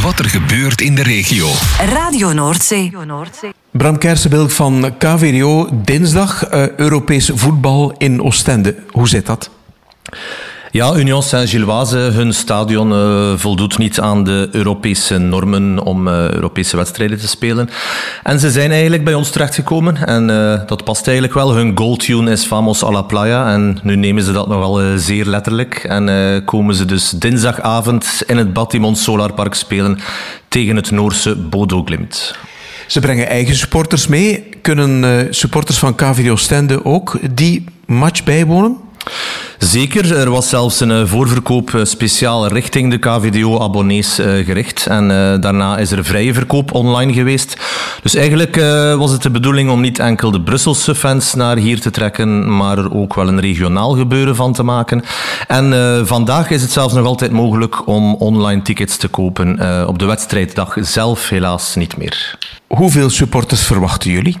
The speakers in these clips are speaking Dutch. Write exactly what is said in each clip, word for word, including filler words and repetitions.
wat er gebeurt in de regio. Radio Noordzee. Bram Kersenbilk van K V D O. Dinsdag uh, Europees voetbal in Oostende. Hoe zit dat? Ja, Union Saint-Gilloise, hun stadion uh, voldoet niet aan de Europese normen om uh, Europese wedstrijden te spelen. En ze zijn eigenlijk bij ons terechtgekomen en uh, dat past eigenlijk wel. Hun goaltune is Vamos a la Playa en nu nemen ze dat nog wel uh, zeer letterlijk. En uh, komen ze dus dinsdagavond in het Batimon Solarpark spelen tegen het Noorse Bodo Glimt. Ze brengen eigen supporters mee. Kunnen uh, supporters van K V D Oostende ook die match bijwonen? Zeker, er was zelfs een voorverkoop speciaal richting de K V D O-abonnees gericht. En uh, daarna is er vrije verkoop online geweest. Dus eigenlijk uh, was het de bedoeling om niet enkel de Brusselse fans naar hier te trekken, maar er ook wel een regionaal gebeuren van te maken. En uh, vandaag is het zelfs nog altijd mogelijk om online tickets te kopen. Uh, op de wedstrijddag zelf helaas niet meer. Hoeveel supporters verwachten jullie?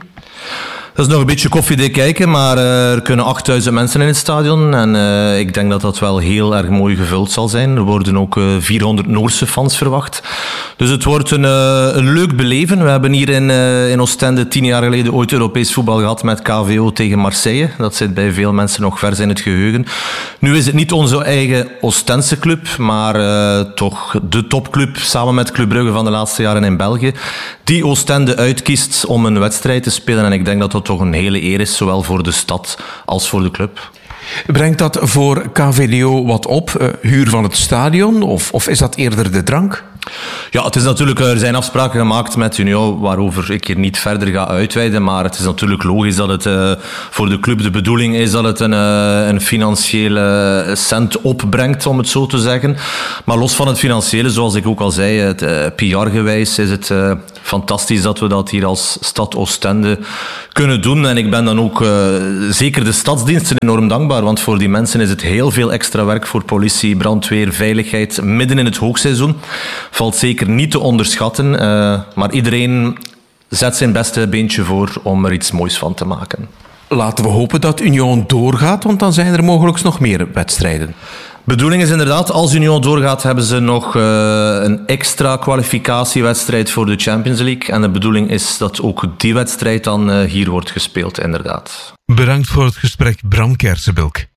Dat is nog een beetje koffiedik kijken, maar uh, er kunnen achtduizend mensen in het stadion. En uh, ik denk dat dat wel heel erg mooi gevuld zal zijn. Er worden ook uh, vierhonderd Noorse fans verwacht. Dus het wordt een, uh, een leuk beleven. We hebben hier in, uh, in Oostende tien jaar geleden ooit Europees voetbal gehad met K V O tegen Marseille. Dat zit bij veel mensen nog vers in het geheugen. Nu is het niet onze eigen Oostense club, maar uh, toch de topclub samen met Club Brugge van de laatste jaren in België, die Oostende uitkiest om een wedstrijd te spelen. En ik denk dat dat toch een hele eer is, zowel voor de stad als voor de club. Brengt dat voor K V D O wat op? Uh, huur van het stadion? Of, of is dat eerder de drank? Ja, het is natuurlijk, er zijn afspraken gemaakt met Union waarover ik hier niet verder ga uitweiden, maar het is natuurlijk logisch dat het uh, voor de club de bedoeling is dat het een, uh, een financiële cent opbrengt, om het zo te zeggen. Maar los van het financiële, zoals ik ook al zei, het, uh, P R-gewijs is het uh, fantastisch dat we dat hier als stad Oostende kunnen doen. En ik ben dan ook uh, zeker de stadsdiensten enorm dankbaar, want voor die mensen is het heel veel extra werk voor politie, brandweer, veiligheid, midden in het hoogseizoen. Valt zeker niet te onderschatten, uh, maar iedereen zet zijn beste beentje voor om er iets moois van te maken. Laten we hopen dat Union doorgaat, want dan zijn er mogelijk nog meer wedstrijden. De bedoeling is inderdaad, als Union doorgaat, hebben ze nog uh, een extra kwalificatiewedstrijd voor de Champions League. En de bedoeling is dat ook die wedstrijd dan uh, hier wordt gespeeld, inderdaad. Bedankt voor het gesprek, Bram Kersenbilk.